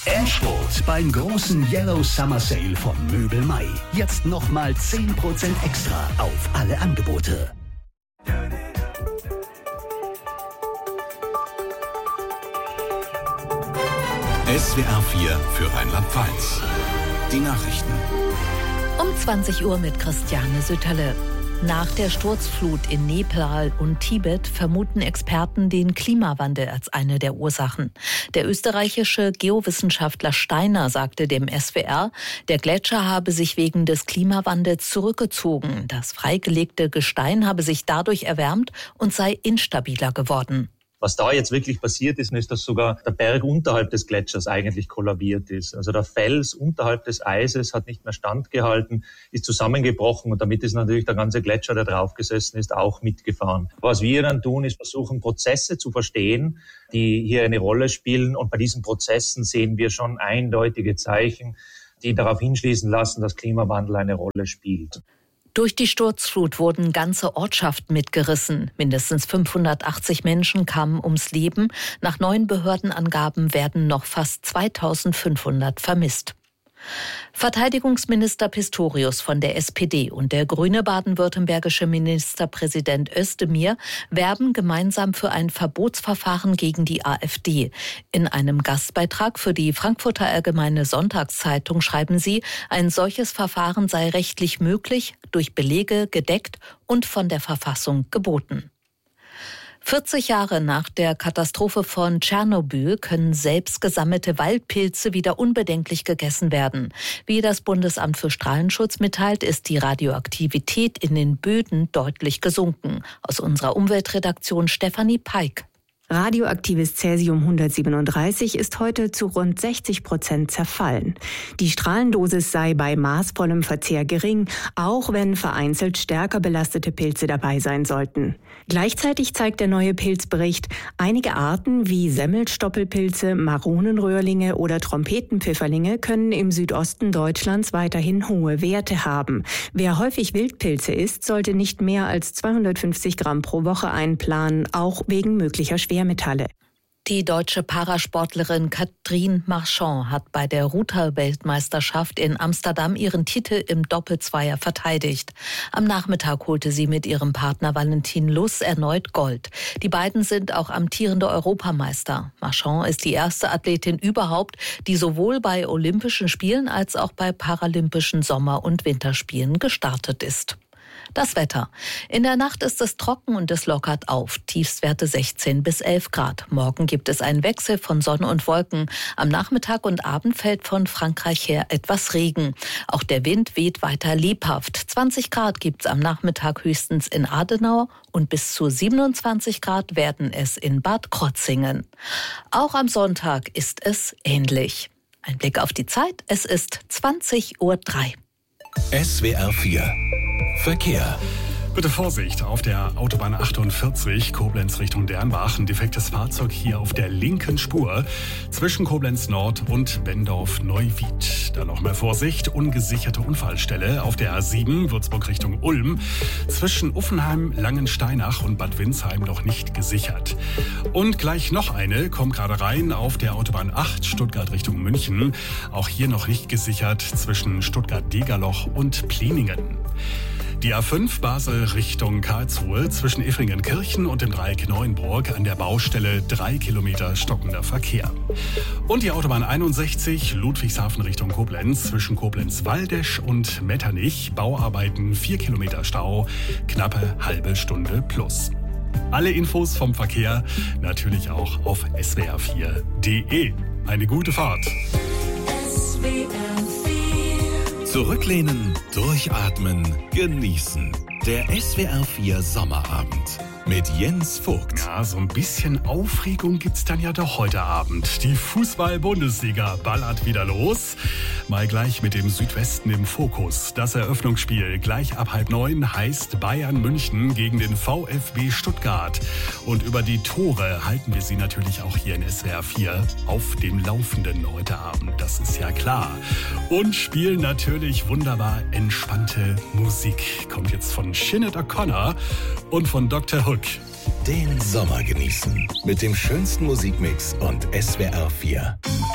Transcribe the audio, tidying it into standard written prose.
Endspurt beim großen Yellow Summer Sale von Möbel Mai. Jetzt nochmal 10% extra auf alle Angebote. SWR 4 für Rheinland-Pfalz. Die Nachrichten. Um 20 Uhr mit Christiane Sütterle. Nach der Sturzflut in Nepal und Tibet vermuten Experten den Klimawandel als eine der Ursachen. Der österreichische Geowissenschaftler Steiner sagte dem SWR, der Gletscher habe sich wegen des Klimawandels zurückgezogen. Das freigelegte Gestein habe sich dadurch erwärmt und sei instabiler geworden. Was da jetzt wirklich passiert ist, dass sogar der Berg unterhalb des Gletschers eigentlich kollabiert ist. Also der Fels unterhalb des Eises hat nicht mehr standgehalten, ist zusammengebrochen und damit ist natürlich der ganze Gletscher, der draufgesessen ist, auch mitgefahren. Was wir dann tun, ist versuchen, Prozesse zu verstehen, die hier eine Rolle spielen. Und bei diesen Prozessen sehen wir schon eindeutige Zeichen, die darauf hinschließen lassen, dass Klimawandel eine Rolle spielt. Durch die Sturzflut wurden ganze Ortschaften mitgerissen. Mindestens 580 Menschen kamen ums Leben. Nach neuen Behördenangaben werden noch fast 2500 vermisst. Verteidigungsminister Pistorius von der SPD und der grüne baden-württembergische Ministerpräsident Özdemir werben gemeinsam für ein Verbotsverfahren gegen die AfD. In einem Gastbeitrag für die Frankfurter Allgemeine Sonntagszeitung schreiben sie, ein solches Verfahren sei rechtlich möglich, durch Belege gedeckt und von der Verfassung geboten. 40 Jahre nach der Katastrophe von Tschernobyl können selbst gesammelte Waldpilze wieder unbedenklich gegessen werden. Wie das Bundesamt für Strahlenschutz mitteilt, ist die Radioaktivität in den Böden deutlich gesunken. Aus unserer Umweltredaktion Stefanie Peik. Radioaktives Cäsium 137 ist heute zu rund 60% zerfallen. Die Strahlendosis sei bei maßvollem Verzehr gering, auch wenn vereinzelt stärker belastete Pilze dabei sein sollten. Gleichzeitig zeigt der neue Pilzbericht, einige Arten wie Semmelstoppelpilze, Maronenröhrlinge oder Trompetenpfifferlinge können im Südosten Deutschlands weiterhin hohe Werte haben. Wer häufig Wildpilze isst, sollte nicht mehr als 250 Gramm pro Woche einplanen, auch wegen möglicher Schwermetalle. Die deutsche Parasportlerin Catherine Marchand hat bei der Ruder-Weltmeisterschaft in Amsterdam ihren Titel im Doppelzweier verteidigt. Am Nachmittag holte sie mit ihrem Partner Valentin Luss erneut Gold. Die beiden sind auch amtierende Europameister. Marchand ist die erste Athletin überhaupt, die sowohl bei Olympischen Spielen als auch bei Paralympischen Sommer- und Winterspielen gestartet ist. Das Wetter. In der Nacht ist es trocken und es lockert auf. Tiefstwerte 16 bis 11 Grad. Morgen gibt es einen Wechsel von Sonne und Wolken. Am Nachmittag und Abend fällt von Frankreich her etwas Regen. Auch der Wind weht weiter lebhaft. 20 Grad gibt es am Nachmittag höchstens in Adenau und bis zu 27 Grad werden es in Bad Krotzingen. Auch am Sonntag ist es ähnlich. Ein Blick auf die Zeit. Es ist 20:03 Uhr. SWR 4 Verkehr. Bitte Vorsicht auf der Autobahn 48 Koblenz Richtung Dernbach. Ein defektes Fahrzeug hier auf der linken Spur zwischen Koblenz Nord und Bendorf-Neuwied. Dann noch mehr Vorsicht, ungesicherte Unfallstelle auf der A7 Würzburg Richtung Ulm. Zwischen Uffenheim, Langensteinach und Bad Windsheim noch nicht gesichert. Und gleich noch eine, kommt gerade rein auf der Autobahn 8 Stuttgart Richtung München. Auch hier noch nicht gesichert zwischen Stuttgart-Degerloch und Pliningen. Die A5 Basel Richtung Karlsruhe zwischen Iffringenkirchen und dem Dreieck Neuenburg an der Baustelle 3 Kilometer stockender Verkehr. Und die Autobahn 61 Ludwigshafen Richtung Koblenz zwischen Koblenz-Waldesch und Metternich. Bauarbeiten 4 Kilometer Stau, knappe halbe Stunde plus. Alle Infos vom Verkehr natürlich auch auf swr4.de. Eine gute Fahrt. Zurücklehnen, durchatmen, genießen. Der SWR 4 Sommerabend mit Jens Vogt. Ja, so ein bisschen Aufregung gibt's dann ja doch heute Abend. Die Fußball-Bundesliga ballert wieder los. Mal gleich mit dem Südwesten im Fokus. Das Eröffnungsspiel gleich ab 8:30 heißt Bayern München gegen den VfB Stuttgart. Und über die Tore halten wir Sie natürlich auch hier in SWR 4 auf dem Laufenden heute Abend. Das ist ja klar. Und spielen natürlich wunderbar entspannte Musik. Kommt jetzt von Sinead O'Connor und von Dr. Hook. Den Sommer genießen mit dem schönsten Musikmix und SWR 4.